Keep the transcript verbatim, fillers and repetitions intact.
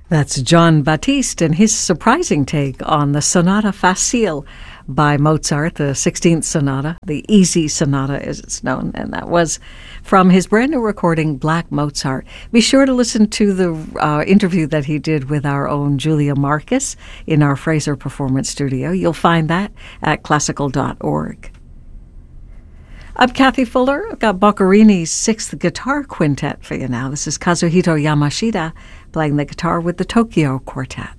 That's John Batiste and his surprising take on the Sonata Facile by Mozart, the sixteenth Sonata, the Easy Sonata as it's known, and that was from his brand new recording, Black Mozart. Be sure to listen to the uh, interview that he did with our own Julia Marcus in our Fraser Performance Studio. You'll find that at classical dot org. I'm Kathy Fuller. I've got Boccherini's Sixth Guitar Quintet for you now. This is Kazuhito Yamashita playing the guitar with the Tokyo Quartet.